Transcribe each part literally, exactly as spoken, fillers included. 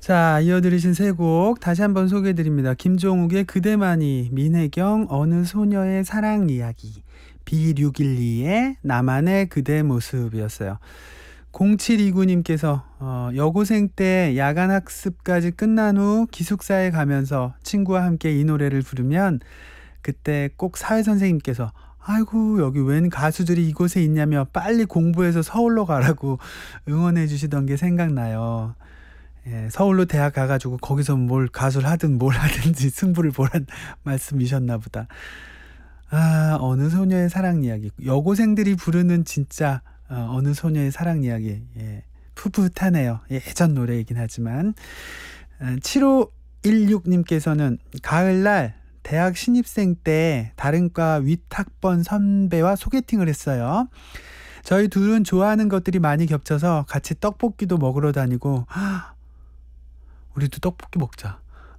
자, 이어들으신 세 곡 다시 한번 소개해드립니다. 김종욱의 그대만이, 민혜경 어느 소녀의 사랑 이야기, 비육일이의 나만의 그대 모습이었어요. 공칠이구님께서 어, 여고생 때 야간 학습까지 끝난 후 기숙사에 가면서 친구와 함께 이 노래를 부르면 그때 꼭 사회선생님께서 아이고 여기 웬 가수들이 이곳에 있냐며 빨리 공부해서 서울로 가라고 응원해 주시던 게 생각나요. 예, 서울로 대학 가가지고 거기서 뭘 가수를 하든 뭘 하든지 승부를 보란 말씀이셨나 보다. 아, 어느 소녀의 사랑 이야기. 여고생들이 부르는 진짜 어, 어느 소녀의 사랑 이야기. 예, 풋풋하네요. 예전 노래이긴 하지만. 어, 칠오일육님께서는 가을날 대학 신입생 때 다른 과 윗학번 선배와 소개팅을 했어요. 저희 둘은 좋아하는 것들이 많이 겹쳐서 같이 떡볶이도 먹으러 다니고 우리도 떡볶이 먹자.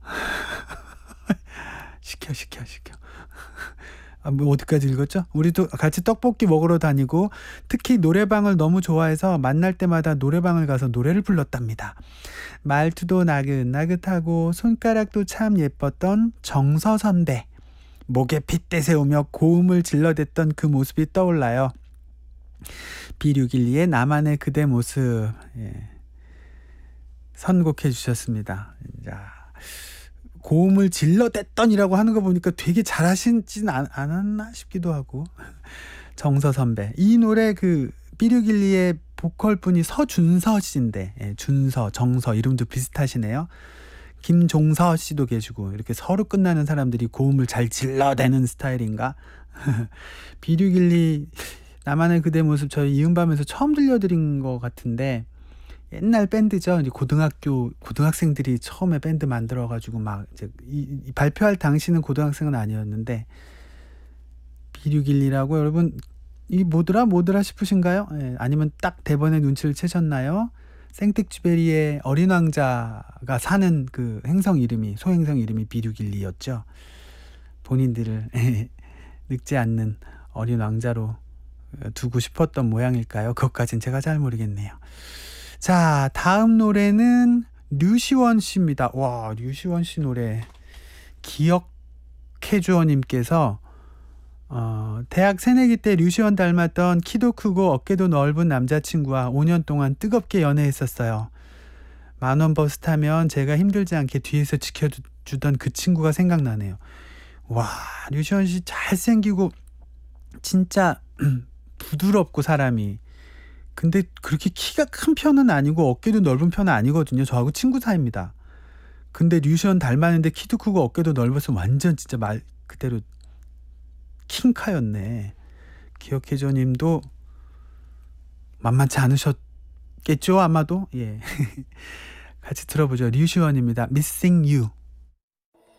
시켜 시켜 시켜. 아, 뭐 어디까지 읽었죠? 우리도 같이 떡볶이 먹으러 다니고 특히 노래방을 너무 좋아해서 만날 때마다 노래방을 가서 노래를 불렀답니다. 말투도 나긋나긋하고 손가락도 참 예뻤던 정서 선배. 목에 핏대 세우며 고음을 질러댔던 그 모습이 떠올라요. 비육일이의 나만의 그대 모습. 예. 선곡해 주셨습니다. 자, 고음을 질러댔던이라고 하는 거 보니까 되게 잘하시진 않, 않았나 싶기도 하고. 정서 선배. 이 노래 그 비육일이의 보컬 분이 서준서 씨인데, 예, 준서, 정서 이름도 비슷하시네요. 김종서 씨도 계시고 이렇게 서로 끝나는 사람들이 고음을 잘 질러대는 스타일인가? 비육일이 나만의 그대 모습 저희 이음밤에서 처음 들려드린 것 같은데 옛날 밴드죠. 이제 고등학교 고등학생들이 처음에 밴드 만들어가지고 막 이제 이, 이 발표할 당시는 고등학생은 아니었는데 비육일이라고 여러분 이 뭐더라 뭐더라 싶으신가요? 예, 아니면 딱 대본에 눈치를 채셨나요? 생텍쥐베리의 어린 왕자가 사는 그 행성 이름이 소행성 이름이 비육일이였죠. 본인들을 늙지 않는 어린 왕자로 두고 싶었던 모양일까요? 그것까진 제가 잘 모르겠네요. 자, 다음 노래는 류시원 씨입니다. 와, 류시원 씨 노래 기억해주어님께서 어, 대학 새내기 때 류시원 닮았던 키도 크고 어깨도 넓은 남자친구와 오 년 동안 뜨겁게 연애했었어요. 만원 버스 타면 제가 힘들지 않게 뒤에서 지켜주던 그 친구가 생각나네요. 와, 류시원 씨 잘생기고 진짜 부드럽고 사람이 근데 그렇게 키가 큰 편은 아니고 어깨도 넓은 편은 아니거든요. 저하고 친구 사이입니다. 근데 류시원 닮았는데 키도 크고 어깨도 넓어서 완전 진짜 말 그대로 킹카였네. 기억해줘 님도 만만치 않으셨겠죠 아마도. 예. 같이 들어보죠. 류시원입니다. Missing You.